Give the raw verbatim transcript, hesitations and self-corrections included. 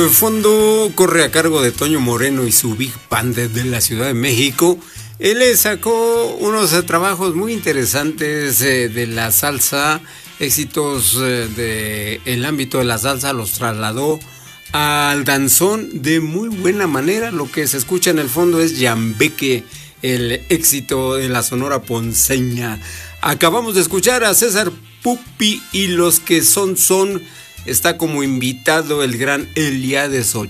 El fondo corre a cargo de Toño Moreno y su Big Band de la Ciudad de México. Él le sacó unos eh, trabajos muy interesantes eh, de la salsa, éxitos eh, del ámbito de la salsa, los trasladó al danzón de muy buena manera. Lo que se escucha en el fondo es Yambeque, el éxito de la Sonora Ponceña. Acabamos de escuchar a César Pupi y los que son son. Está como invitado el gran Eliades Ochoa.